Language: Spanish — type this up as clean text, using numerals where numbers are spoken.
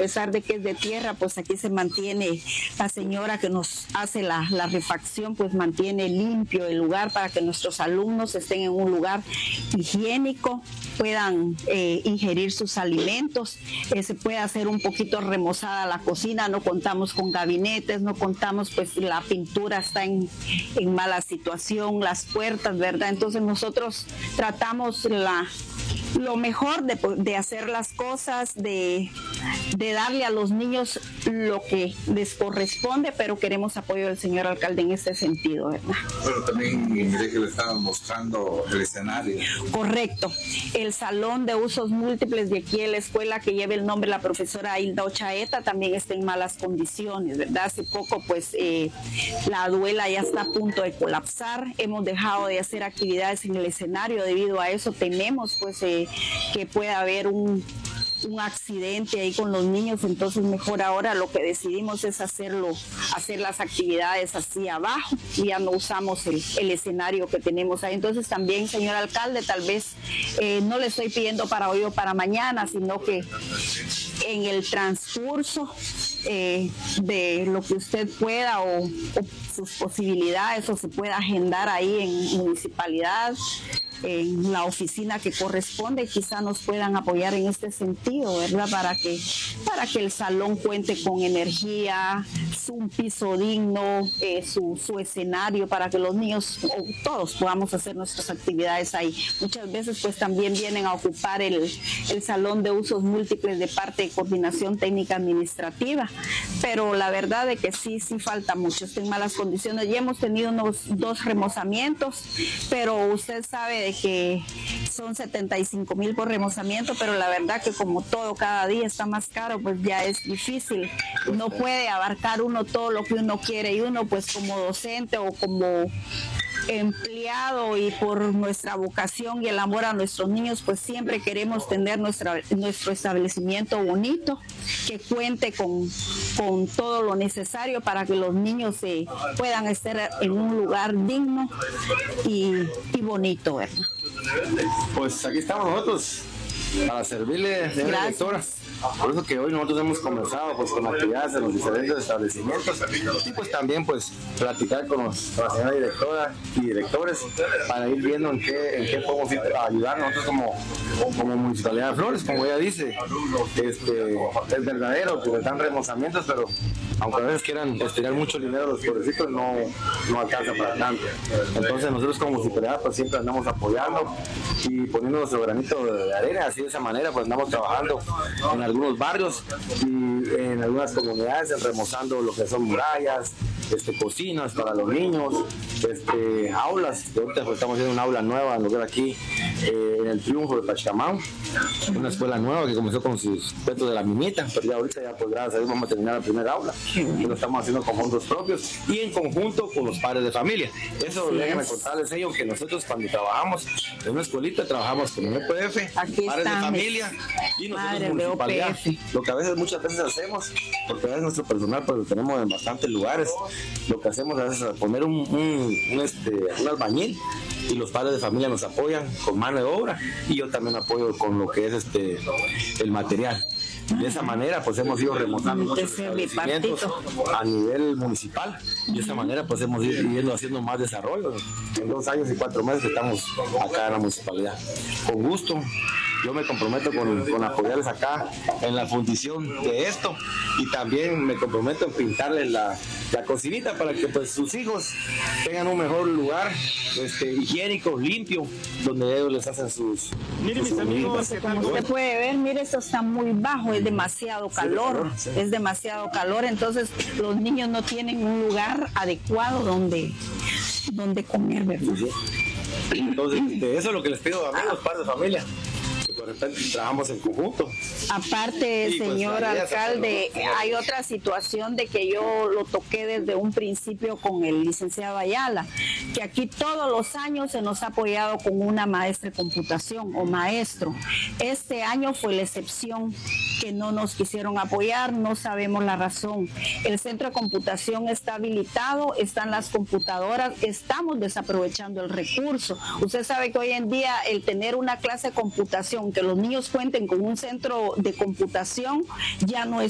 pesar de que es de tierra, pues aquí se mantiene la señora que nos hace la refacción, pues mantiene limpio el lugar para que nuestros alumnos estén en un lugar higiénico, puedan ingerir sus alimentos, se puede hacer un poquito remozada la cocina, no contamos con gabinetes, no contamos, pues la pintura está en mala situación, las puertas, ¿verdad? Entonces nosotros tratamos lo mejor de hacer las cosas, de darle a los niños lo que les corresponde, pero queremos apoyo del señor alcalde en este sentido, ¿verdad? Pero también miré que le estaban mostrando el escenario. Correcto. El salón de usos múltiples de aquí en la escuela que lleva el nombre de la profesora Hilda Ochaeta también está en malas condiciones, ¿verdad? Hace poco, pues, la duela ya está a punto de colapsar. Hemos dejado de hacer actividades en el escenario. Debido a eso tememos, pues, que pueda haber un accidente ahí con los niños, entonces mejor ahora lo que decidimos es hacer las actividades así abajo y ya no usamos el escenario que tenemos ahí. Entonces también, señor alcalde, tal vez no le estoy pidiendo para hoy o para mañana, sino que en el transcurso de lo que usted pueda o sus posibilidades o se pueda agendar ahí en municipalidad, en la oficina que corresponde, quizá nos puedan apoyar en este sentido, ¿verdad? Para que el salón cuente con energía, un piso digno, su escenario, para que los niños o todos podamos hacer nuestras actividades ahí. Muchas veces pues también vienen a ocupar el salón de usos múltiples de parte de coordinación técnica administrativa, pero la verdad es que sí falta mucho, está en malas condiciones. Ya hemos tenido unos 2 remozamientos, pero usted sabe de que son 75,000 por remozamiento, pero la verdad que como todo cada día está más caro, pues ya es difícil, no puede abarcar uno todo lo que uno quiere, y uno pues como docente o como empleado y por nuestra vocación y el amor a nuestros niños, pues siempre queremos tener nuestro establecimiento bonito, que cuente con todo lo necesario para que los niños puedan estar en un lugar digno y bonito, ¿verdad? Pues aquí estamos nosotros para servirle, señora directora. Por eso que hoy nosotros hemos comenzado pues con actividades en los diferentes establecimientos y pues también pues platicar con la señora directora y directores para ir viendo en qué podemos ir a ayudar nosotros como Municipalidad de Flores. Como ella dice, es verdadero que están remozamientos, pero aunque a veces quieran destinar mucho dinero a los pobrecitos, no alcanza para tanto. Entonces nosotros como municipalidad pues siempre andamos apoyando y poniendo nuestro granito de arena. Así de esa manera pues andamos trabajando en algunos barrios y en algunas comunidades, remozando lo que son murallas, cocinas para los niños, aulas. Ahorita pues, estamos haciendo una aula nueva en lugar aquí en el Triunfo de Pachacamán, una escuela nueva que comenzó con sus petos de la minita, pero ya ahorita ya pues gracias a Dios vamos a terminar la primera aula y lo estamos haciendo con fondos propios y en conjunto con los padres de familia. Eso déjenme contarles ellos que nosotros cuando trabajamos en una escuelita trabajamos con el EPF, padres de familia y nosotros municipalidad. Lo que a veces muchas veces hacemos, porque a veces nuestro personal pues lo tenemos en bastantes lugares, lo que hacemos a veces es poner un albañil y los padres de familia nos apoyan con mano de obra y yo también apoyo con lo que es el material. De esa manera pues hemos ido remozando muchos establecimientos a nivel municipal y de esa manera pues hemos ido haciendo más desarrollo en 2 años y 4 meses que estamos acá en la municipalidad. Con gusto yo me comprometo con apoyarles acá en la fundición de esto y también me comprometo en pintarles la cocinita para que pues sus hijos tengan un mejor lugar higiénico, limpio, donde ellos les hacen sus... Miren mis amigos, como usted puede ver, mire, esto está muy bajo, es demasiado calor, es demasiado calor, entonces los niños no tienen un lugar adecuado donde comer, ¿verdad? Entonces, de eso es lo que les pido a los padres de familia. De repente trabajamos en conjunto. Aparte, pues, señor alcalde, hay otra situación de que yo lo toqué desde un principio con el licenciado Ayala, que aquí todos los años se nos ha apoyado con una maestra de computación o maestro. Este año fue la excepción, que no nos quisieron apoyar, no sabemos la razón. El centro de computación está habilitado, están las computadoras, estamos desaprovechando el recurso. Usted sabe que hoy en día el tener una clase de computación, que los niños cuenten con un centro de computación, ya no es